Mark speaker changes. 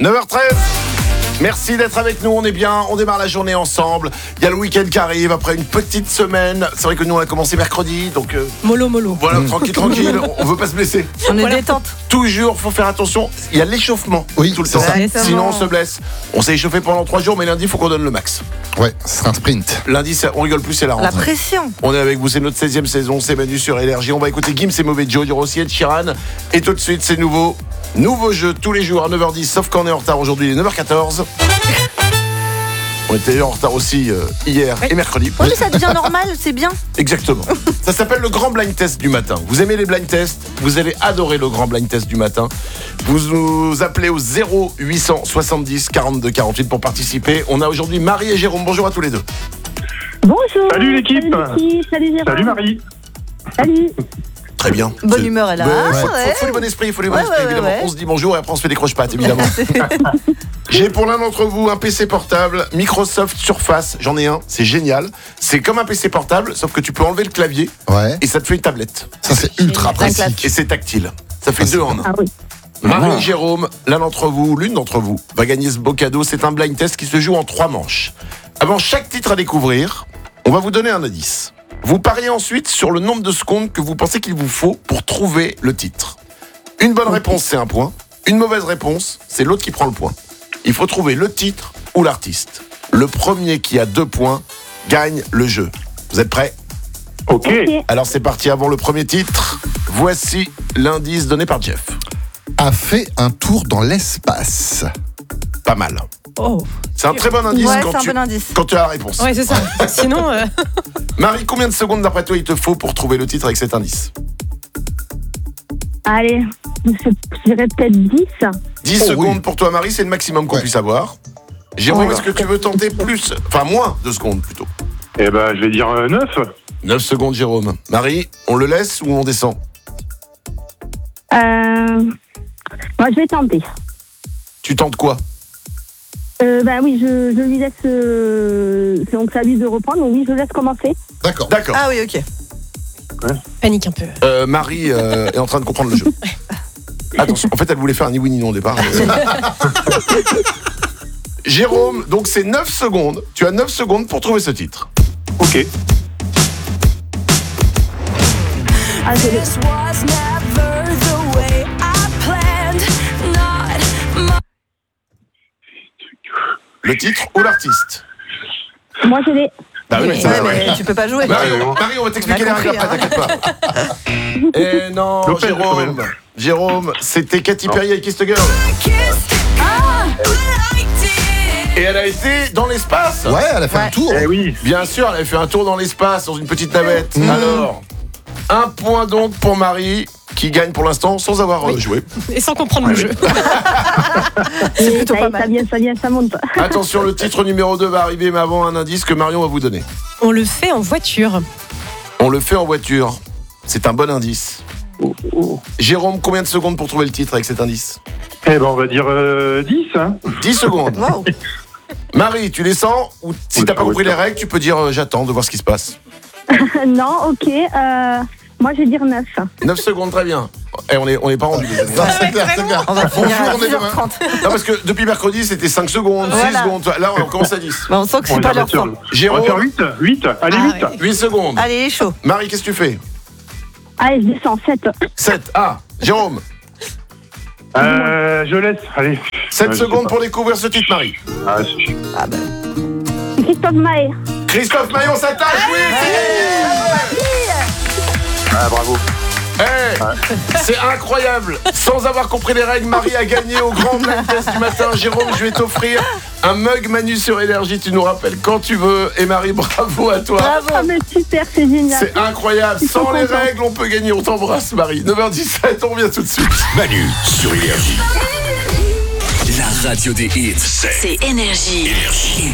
Speaker 1: 9h13. Merci d'être avec nous, on est bien, on démarre la journée ensemble. Il y a le week-end qui arrive après une petite semaine. C'est vrai que nous on a commencé mercredi, donc
Speaker 2: mollo.
Speaker 1: Voilà, tranquille, on veut pas se blesser.
Speaker 2: On est détente.
Speaker 1: Toujours, faut faire attention. Il y a l'échauffement tout le temps. Sinon on se blesse. On s'est échauffé pendant 3 jours, mais lundi il faut qu'on donne le max.
Speaker 3: Ouais, ce sera un sprint.
Speaker 1: Lundi, on rigole plus, c'est la rentrée.
Speaker 2: La pression.
Speaker 1: On est avec vous, c'est notre 16e saison, c'est Manu sur Énergie. On va écouter Gims et Mauvais Joe, il y aura aussi Ed Sheeran. Et tout de suite, c'est nouveau jeu tous les jours à 9h10, sauf qu'on est en retard aujourd'hui, il est 9h14. On était en retard aussi hier et mercredi.
Speaker 2: Oui, mais ça devient normal, c'est bien.
Speaker 1: Exactement. Ça s'appelle le grand blind test du matin. Vous aimez les blind tests? Vous allez adorer le grand blind test du matin. Vous nous appelez au 0870 42 48 pour participer. On a aujourd'hui Marie et Jérôme. Bonjour à tous les deux.
Speaker 4: Bonjour.
Speaker 5: Salut l'équipe.
Speaker 4: Salut Jérôme.
Speaker 5: Salut Marie.
Speaker 4: Salut.
Speaker 1: Très bien.
Speaker 2: Bonne humeur est là.
Speaker 1: Faut du bon esprit, évidemment.
Speaker 2: Ouais.
Speaker 1: On se dit bonjour et après on se fait des croche-pattes, évidemment. J'ai pour l'un d'entre vous un PC portable Microsoft Surface. J'en ai un, c'est génial. C'est comme un PC portable, sauf que tu peux enlever le clavier et ça te fait une tablette.
Speaker 3: Ça, c'est ultra pratique.
Speaker 1: Et c'est tactile. Ça fait 2 en 1.
Speaker 4: Ah oui.
Speaker 1: Marie et Jérôme, l'une d'entre vous, va gagner ce beau cadeau. C'est un blind test qui se joue en 3 manches. Avant chaque titre à découvrir, on va vous donner un indice. Vous pariez ensuite sur le nombre de secondes que vous pensez qu'il vous faut pour trouver le titre. Une bonne réponse, c'est 1 point. Une mauvaise réponse, c'est l'autre qui prend le point. Il faut trouver le titre ou l'artiste. Le premier qui a 2 points gagne le jeu. Vous êtes prêts ?
Speaker 5: Ok.
Speaker 1: Alors c'est parti, avant le premier titre. Voici l'indice donné par Jeff.
Speaker 3: A fait un tour dans l'espace.
Speaker 1: Pas mal.
Speaker 2: Oh.
Speaker 1: C'est un très bon indice,
Speaker 2: Ouais,
Speaker 1: quand,
Speaker 2: c'est un
Speaker 1: tu,
Speaker 2: bon indice.
Speaker 1: quand tu as la réponse.
Speaker 2: Ouais, c'est ça. Sinon.
Speaker 1: Marie, combien de secondes d'après toi il te faut pour trouver le titre avec cet indice ?
Speaker 4: Allez, je dirais peut-être 10.
Speaker 1: 10 secondes pour toi, Marie, c'est le maximum qu'on puisse avoir. Jérôme, est-ce que tu veux tenter plus ? Enfin, moins de secondes plutôt.
Speaker 5: Eh ben, je vais dire 9.
Speaker 1: 9 secondes, Jérôme. Marie, on le laisse ou on descend ?
Speaker 4: Moi, je vais tenter.
Speaker 1: Tu tentes quoi ?
Speaker 4: Oui, je lui laisse. C'est donc à lui de reprendre. Donc oui, je laisse commencer.
Speaker 1: D'accord.
Speaker 2: Ah oui, ok. Panique un peu.
Speaker 1: Marie est en train de comprendre le jeu. Attention, en fait, elle voulait faire un ni oui ni non au départ. Jérôme, donc c'est 9 secondes. Tu as 9 secondes pour trouver ce titre.
Speaker 5: Ok.
Speaker 4: Ah, je l'ai.
Speaker 1: Le titre ou l'artiste ?
Speaker 4: Moi, je l'ai.
Speaker 1: Bah oui, mais ça va,
Speaker 2: mais tu peux pas jouer.
Speaker 1: Marie, on va t'expliquer les règles après, t'inquiète pas. Et non,
Speaker 5: Lopez,
Speaker 1: Jérôme, c'était Katy Perry avec Kiss the Girl. Et elle a été dans l'espace.
Speaker 3: Ouais, elle a fait un tour.
Speaker 5: Eh oui.
Speaker 1: Bien sûr, elle a fait un tour dans l'espace, dans une petite navette. Alors, 1 point donc pour Marie, qui gagne pour l'instant sans avoir joué.
Speaker 2: Et sans comprendre le jeu. C'est plutôt pas mal.
Speaker 4: Ça monte.
Speaker 1: Attention, le titre numéro 2 va arriver, mais avant un indice que Marion va vous donner.
Speaker 2: On le fait en voiture.
Speaker 1: On le fait en voiture. C'est un bon indice. Jérôme, combien de secondes pour trouver le titre avec cet indice ?
Speaker 5: Eh ben, on va dire 10.
Speaker 1: 10 secondes.
Speaker 2: Wow.
Speaker 1: Marie, tu descends ou si t'as pas compris les règles, tu peux dire j'attends de voir ce qui se passe.
Speaker 4: Non, ok. Moi, je vais dire 9.
Speaker 1: 9 secondes, très bien. Et on est pas rendu.
Speaker 3: Non, c'est clair.
Speaker 2: On va finir à
Speaker 1: on est
Speaker 2: 6h30.
Speaker 1: Non, parce que depuis mercredi, c'était 5 secondes, 6
Speaker 2: Voilà.
Speaker 1: secondes. Là, on commence à 10.
Speaker 2: Bah, on sent que
Speaker 5: On
Speaker 2: c'est pas
Speaker 5: va
Speaker 2: leur
Speaker 5: faire
Speaker 2: temps.
Speaker 5: on va faire
Speaker 1: Jérôme,
Speaker 5: 8. Allez, 8.
Speaker 2: Ah,
Speaker 1: 8 secondes.
Speaker 2: Allez, il est chaud.
Speaker 1: Marie, qu'est-ce que tu fais ?
Speaker 4: Allez, je descends 7.
Speaker 1: 7. Ah, Jérôme,
Speaker 5: Je laisse. Allez.
Speaker 1: 7
Speaker 5: Ouais, je
Speaker 1: secondes
Speaker 5: sais
Speaker 1: pour découvrir ce titre, Marie.
Speaker 5: pas.
Speaker 4: Christophe Maé.
Speaker 1: Christophe Maillon s'attache, oui,
Speaker 5: Ah, bravo.
Speaker 1: c'est incroyable. Sans avoir compris les règles, Marie a gagné au grand blind test du matin. Jérôme, je vais t'offrir un mug Manu sur Énergie. Tu nous rappelles quand tu veux. Et Marie, bravo à toi.
Speaker 2: Bravo.
Speaker 4: Ah, mais super, c'est génial.
Speaker 1: C'est incroyable.
Speaker 4: Ils sont
Speaker 1: Sans les
Speaker 4: contents.
Speaker 1: règles, on peut gagner. On t'embrasse, Marie. 9h17, on revient tout de suite.
Speaker 6: Manu sur Énergie. La radio des hits, c'est
Speaker 7: C'est Énergie.
Speaker 6: Énergie.